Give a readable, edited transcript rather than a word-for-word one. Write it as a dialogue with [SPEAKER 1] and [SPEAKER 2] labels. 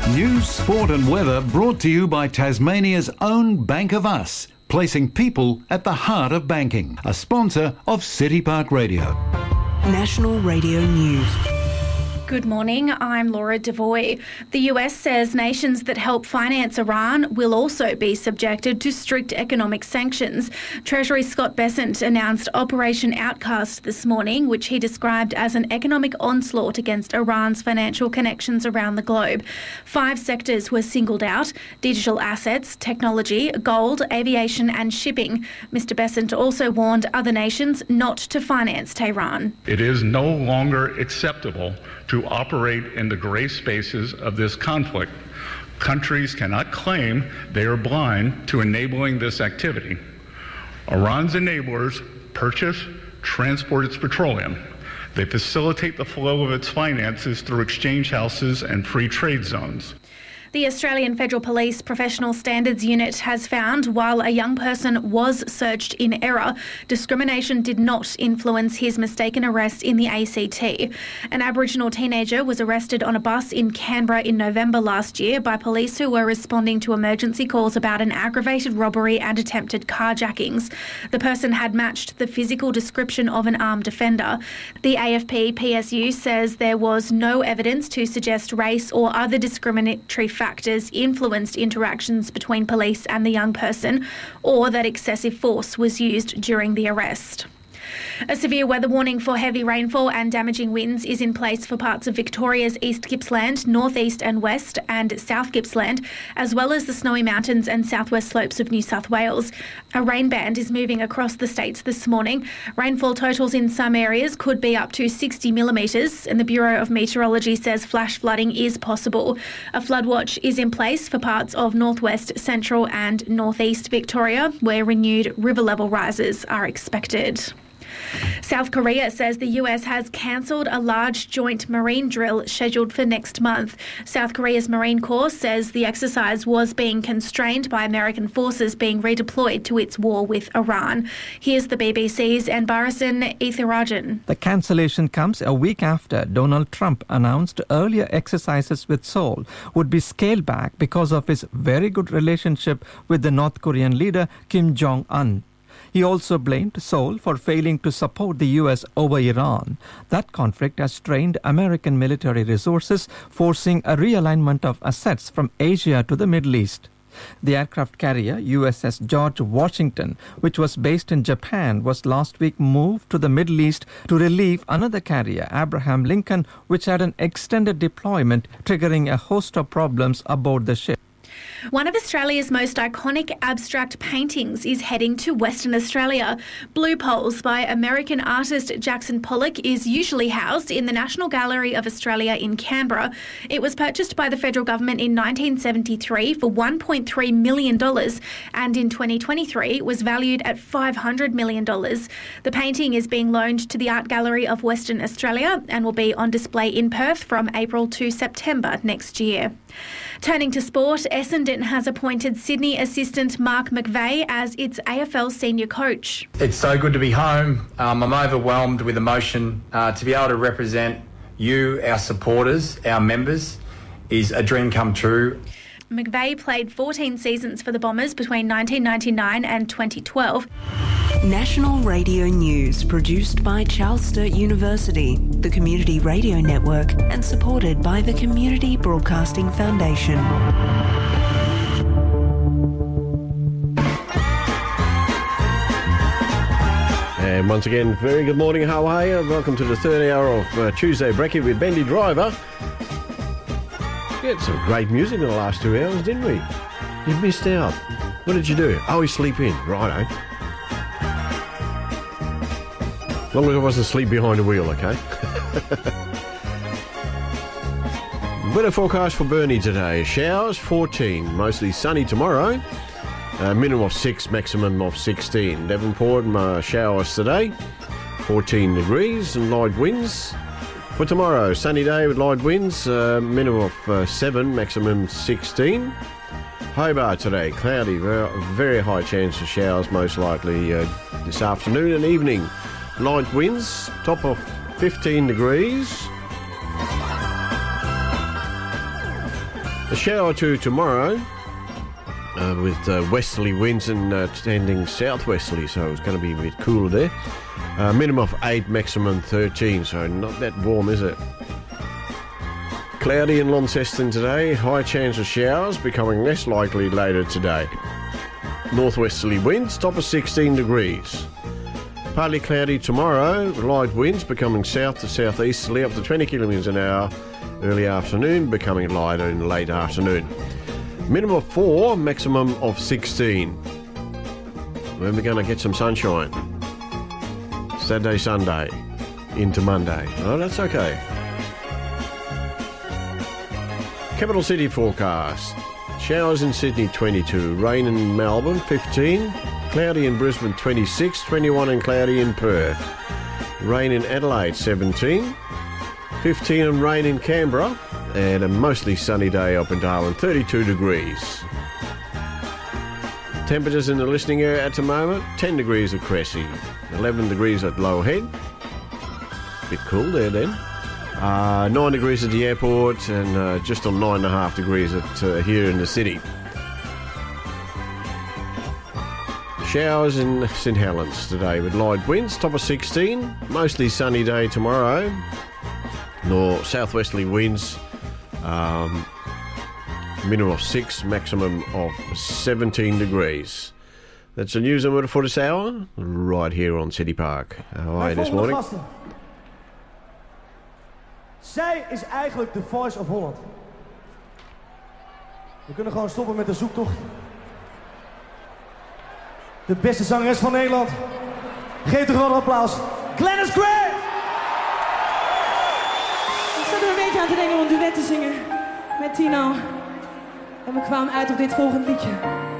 [SPEAKER 1] News, sport and weather brought to you by Tasmania's own Bank of Us, placing people at the heart of banking. A sponsor of City Park Radio.
[SPEAKER 2] National Radio News.
[SPEAKER 3] Good morning, I'm Laura Devoy. The US says nations that help finance Iran will also be subjected to strict economic sanctions. Treasury Scott Bessent announced Operation Outcast this morning, which he described as an economic onslaught against Iran's financial connections around the globe. 5 sectors were singled out: digital assets, technology, gold, aviation and shipping. Mr. Bessent also warned other nations not to finance Tehran.
[SPEAKER 4] It is no longer acceptable to operate in the gray spaces of this conflict. Countries cannot claim they are blind to enabling this activity. Iran's enablers purchase, transport its petroleum. They facilitate the flow of its finances through exchange houses and free trade zones.
[SPEAKER 3] The Australian Federal Police Professional Standards Unit has found while a young person was searched in error, discrimination did not influence his mistaken arrest in the ACT. An Aboriginal teenager was arrested on a bus in Canberra in November last year by police who were responding to emergency calls about an aggravated robbery and attempted carjackings. The person had matched the physical description of an armed offender. The AFP-PSU says there was no evidence to suggest race or other discriminatory factors influenced interactions between police and the young person, or that excessive force was used during the arrest. A severe weather warning for heavy rainfall and damaging winds is in place for parts of Victoria's East Gippsland, North East and West and South Gippsland, as well as the Snowy Mountains and southwest slopes of New South Wales. A rain band is moving across the states this morning. Rainfall totals in some areas could be up to 60 millimetres, and the Bureau of Meteorology says flash flooding is possible. A flood watch is in place for parts of northwest, central and northeast Victoria, where renewed river level rises are expected. South Korea says the US has cancelled a large joint marine drill scheduled for next month. South Korea's Marine Corps says the exercise was being constrained by American forces being redeployed to its war with Iran. Here's the BBC's Anbarasan Ethirajan.
[SPEAKER 5] The cancellation comes a week after Donald Trump announced earlier exercises with Seoul would be scaled back because of his very good relationship with the North Korean leader Kim Jong-un. He also blamed Seoul for failing to support the US over Iran. That conflict has strained American military resources, forcing a realignment of assets from Asia to the Middle East. The aircraft carrier USS George Washington, which was based in Japan, was last week moved to the Middle East to relieve another carrier, Abraham Lincoln, which had an extended deployment, triggering a host of problems aboard the ship.
[SPEAKER 3] One of Australia's most iconic abstract paintings is heading to Western Australia. Blue Poles by American artist Jackson Pollock is usually housed in the National Gallery of Australia in Canberra. It was purchased by the federal government in 1973 for $1.3 million and in 2023 was valued at $500 million. The painting is being loaned to the Art Gallery of Western Australia and will be on display in Perth from April to September next year. Turning to sport, Essendon has appointed Sydney assistant Mark McVeigh as its AFL senior coach.
[SPEAKER 6] It's so good to be home. I'm overwhelmed with emotion. To be able to represent you, our supporters, our members, is a dream come true.
[SPEAKER 3] McVeigh played 14 seasons for the Bombers between 1999 and 2012.
[SPEAKER 2] National Radio News, produced by Charles Sturt University, the Community Radio Network, and supported by the Community Broadcasting Foundation.
[SPEAKER 7] And once again, very good morning, how are you? Welcome to the third hour of Tuesday Brekkie with Bendy Driver. We had some great music in the last 2 hours, didn't we? You missed out. What did you do? Oh, we sleep in. Righto. As long as I wasn't asleep behind the wheel, okay? Weather forecast for Burnie today. Showers, 14. Mostly sunny tomorrow. Minimum of 6, maximum of 16. Devonport, showers today. 14 degrees and light winds. For tomorrow, sunny day with light winds. Minimum of 7, maximum 16. Hobart today, cloudy. Very high chance of showers, most likely this afternoon and evening. Light winds, top of 15 degrees. A shower or two tomorrow with westerly winds and tending southwesterly, so it's going to be a bit cooler there. Minimum of 8, maximum 13, so not that warm, is it? Cloudy in Launceston today, high chance of showers, becoming less likely later today. Northwesterly winds, top of 16 degrees. Partly cloudy tomorrow, light winds becoming south to southeasterly up to 20 kilometres an hour early afternoon, becoming lighter in the late afternoon. Minimum of 4, maximum of 16. When we're going to get some sunshine. Saturday, Sunday, into Monday. Oh, that's okay. Capital City forecast. Showers in Sydney 22, rain in Melbourne 15, cloudy in Brisbane 26, 21 and cloudy in Perth. Rain in Adelaide 17, 15 and rain in Canberra, and a mostly sunny day up in Darwin, 32 degrees. Temperatures in the listening area at the moment, 10 degrees at Cressy, 11 degrees at Lower Head. Bit cool there then. 9 degrees at the airport and just on 9.5 degrees at here in the city. Showers in St Helens today with light winds, top of 16. Mostly sunny day tomorrow. Southwesterly winds, minimum of 6, maximum of 17 degrees. That's the news and weather for this hour, right here on City Park. How are you this morning?
[SPEAKER 8] Zij is eigenlijk de Voice of Holland. We kunnen gewoon stoppen met de zoektocht. De beste zangeres van Nederland. Geef toch wel een applaus. Glennis Grace!
[SPEAKER 9] Ik zat er een beetje aan te denken om een duet te zingen met Tino. En we kwamen uit op dit volgende liedje.